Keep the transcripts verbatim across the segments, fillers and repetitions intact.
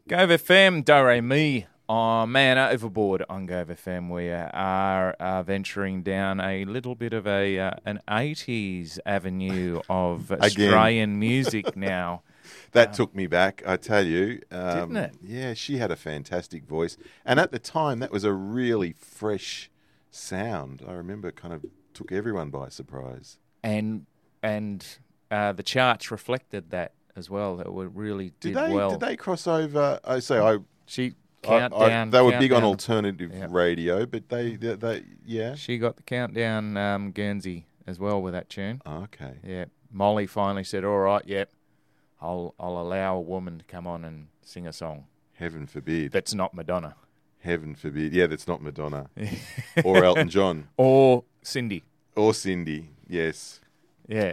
Gove F M, Do Re Mi. Oh, man, overboard on Gove F M. We are uh, venturing down a little bit of a uh, an eighties avenue of Australian music now. That um, took me back, I tell you. Um, didn't it? Yeah, she had a fantastic voice. And at the time, that was a really fresh sound. I remember it kind of took everyone by surprise. And and uh, the charts reflected that as well. That we really did, did they, well. Did they cross over? I say I. She countdown. I, I, they were countdown. big on alternative yep. radio, but they, they, they, yeah. She got the countdown um, Guernsey as well with that tune. Oh, okay. Yeah. Molly finally said, "All right, yep, I'll I'll allow a woman to come on and sing a song." Heaven forbid. That's not Madonna. Heaven forbid. Yeah, that's not Madonna or Elton John or Cindy or Cindy. Yes. Yeah.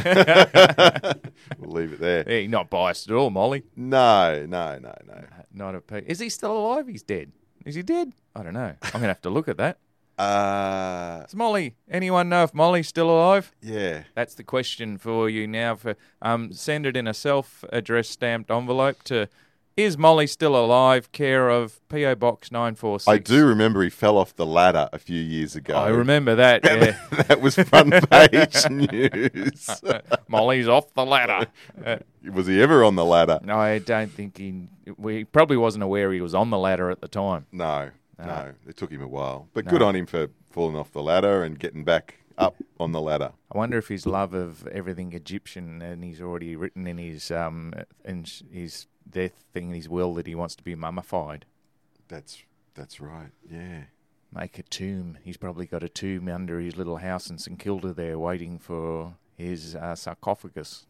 We'll leave it there. Yeah, not biased at all, Molly. No, no, no, no. Not a pe- Is he still alive? He's dead. Is he dead? I don't know. I'm going to have to look at that. Uh, Is Molly, anyone know if Molly's still alive? Yeah. That's the question for you now. For um, Send it in a self-addressed stamped envelope to Is Molly Still Alive, care of P O Box nine four six. I do remember he fell off the ladder a few years ago. I remember that, yeah. That was front page news. Molly's off the ladder. Uh, was he ever on the ladder? No, I don't think he... We probably wasn't aware he was on the ladder at the time. No, no. No. It took him a while. But No. good on him for falling off the ladder and getting back up on the ladder. I wonder if his love of everything Egyptian, and he's already written in his um in his death thing in his will that he wants to be mummified. That's that's right. Yeah. Make a tomb. He's probably got a tomb under his little house in St Kilda there, waiting for his uh, sarcophagus.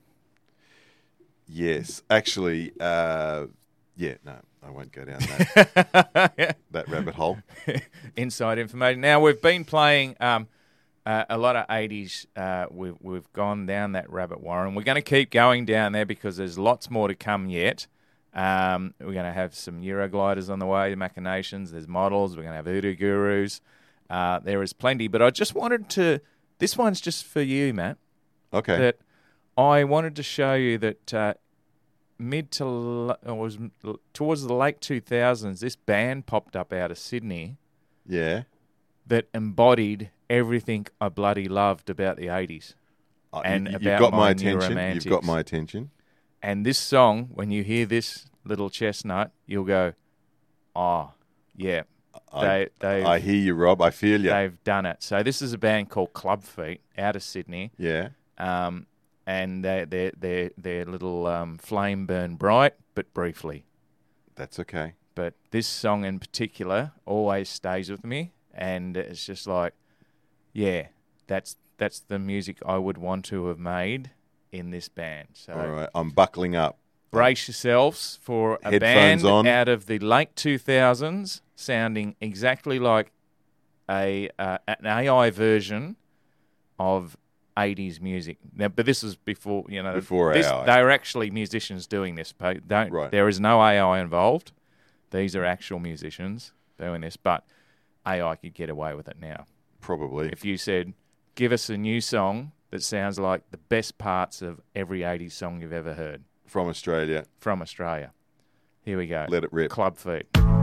Yes, actually, uh, yeah. No, I won't go down that that rabbit hole. Inside information. Now we've been playing. Um, Uh, a lot of eighties, uh, we've, we've gone down that rabbit warren. We're going to keep going down there because there's lots more to come yet. Um, we're going to have some Eurogliders on the way, Machinations, there's Models, we're going to have Voodoo Gurus. Uh, there is plenty, but I just wanted to, this one's just for you, Matt. Okay. That I wanted to show you that uh, mid to, it was towards the late two thousands, this band popped up out of Sydney. Yeah. That embodied everything I bloody loved about the eighties. Uh, and you, about you've got my, my attention. Neuromantics. You've got my attention. And this song, when you hear this little chestnut, you'll go, oh, yeah. I, they, I hear you, Rob. I feel you. They've done it. So this is a band called Club Feet out of Sydney. Yeah. Um, and they, their their their little um, flame burn bright, but briefly. That's okay. But this song in particular always stays with me. And it's just like, yeah, that's that's the music I would want to have made in this band. So all right, I'm buckling up. Brace yourselves for a Headphones band on. out of the late two thousands sounding exactly like a uh, an A I version of eighties music. Now, but this is before, you know, Before this, A I. they were actually musicians doing this. But don't, Right. There is no A I involved. These are actual musicians doing this, but A I could get away with it now. Probably. If you said, give us a new song that sounds like the best parts of every eighties song you've ever heard. From Australia. From Australia. Here we go. Let it rip. Club Feet.